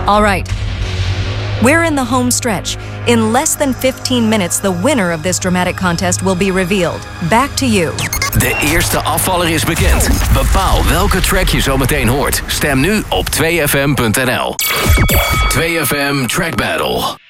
All right. We're in the home stretch. In less than 15 minutes, the winner of this dramatic contest will be revealed. Back to you. De eerste afvaller is bekend. Bepaal welke track je zo meteen hoort. Stem nu op 2fm.nl. 2FM Track Battle.